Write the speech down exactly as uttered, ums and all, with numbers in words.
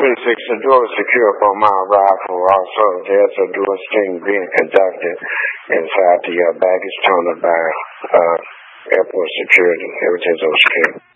three six, the door is secure upon my arrival. Also, there's a door sting being conducted inside the uh, baggage tunnel by uh, airport security. Everything's okay.